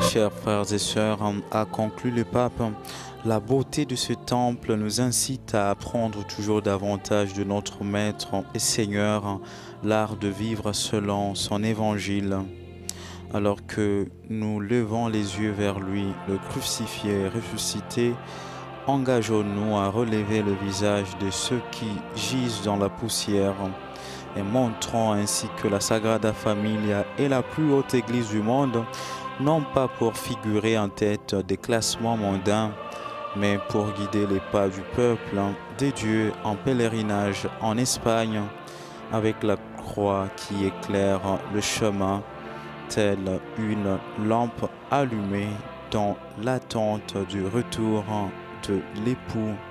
Chers frères et sœurs, a conclu le pape, la beauté de ce temple nous incite à apprendre toujours davantage de notre Maître et Seigneur l'art de vivre selon son évangile. Alors que nous levons les yeux vers lui, le crucifié et ressuscité, engageons-nous à relever le visage de ceux qui gisent dans la poussière et montrons ainsi que la Sagrada Familia est la plus haute église du monde, non pas pour figurer en tête des classements mondains, mais pour guider les pas du peuple de Dieu en pèlerinage en Espagne, avec la croix qui éclaire le chemin, telle une lampe allumée dans l'attente du retour de l'époux